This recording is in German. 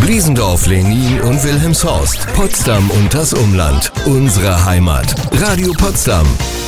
Wiesendorf, Lenin und Wilhelmshorst, Potsdam und das Umland. Unsere Heimat. Radio Potsdam.